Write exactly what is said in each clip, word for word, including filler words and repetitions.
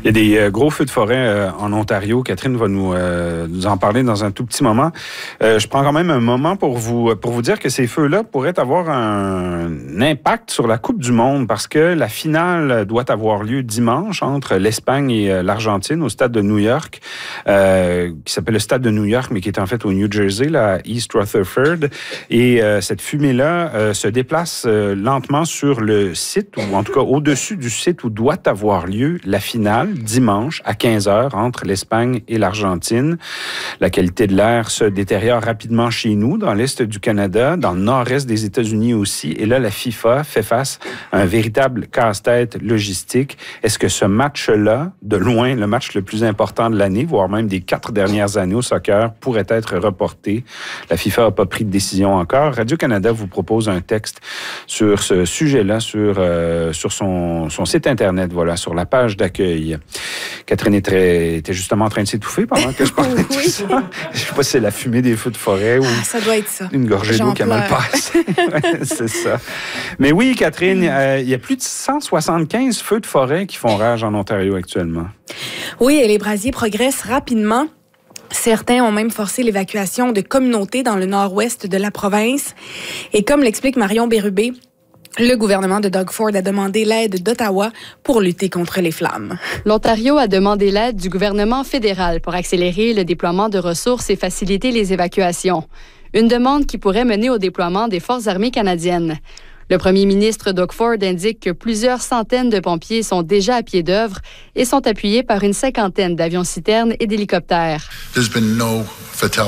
Il y a des euh, gros feux de forêt euh, en Ontario. Catherine va nous, euh, nous en parler dans un tout petit moment. Euh, je prends quand même un moment pour vous, pour vous dire que ces feux-là pourraient avoir un, un impact sur la Coupe du Monde parce que la finale doit avoir lieu dimanche entre l'Espagne et euh, l'Argentine au stade de New York, euh, qui s'appelle le stade de New York, mais qui est en fait au New Jersey, là, à East Rutherford. Et euh, cette fumée-là euh, se déplace euh, lentement sur le site, ou en tout cas au-dessus du site où doit avoir lieu la finale, dimanche à quinze heures entre l'Espagne et l'Argentine. La qualité de l'air se détériore rapidement chez nous, dans l'est du Canada, dans le nord-est des États-Unis aussi. Et là, la FIFA fait face à un véritable casse-tête logistique. Est-ce que ce match-là, de loin, le match le plus important de l'année, voire même des quatre dernières années au soccer, pourrait être reporté? La FIFA n'a pas pris de décision encore. Radio-Canada vous propose un texte sur ce sujet-là, sur, euh, sur son, son site Internet, voilà, sur la page d'accueil. Catherine était, était justement en train de s'étouffer pendant que je parlais de oui. tout ça. Je ne sais pas si c'est la fumée des feux de forêt ou ah, ça doit être ça. Une gorgée d'eau qui a mal passé. Ouais, c'est ça. Mais oui, Catherine, il euh, y a plus de cent soixante-quinze feux de forêt qui font rage en Ontario actuellement. Oui, et les brasiers progressent rapidement. Certains ont même forcé l'évacuation de communautés dans le nord-ouest de la province. Et comme l'explique Marion Bérubé, le gouvernement de Doug Ford a demandé l'aide d'Ottawa pour lutter contre les flammes. L'Ontario a demandé l'aide du gouvernement fédéral pour accélérer le déploiement de ressources et faciliter les évacuations. Une demande qui pourrait mener au déploiement des forces armées canadiennes. Le premier ministre Doug Ford indique que plusieurs centaines de pompiers sont déjà à pied d'œuvre et sont appuyés par une cinquantaine d'avions-citernes et d'hélicoptères.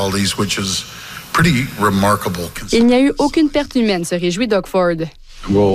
Il n'y a eu aucune perte humaine, se réjouit Doug Ford.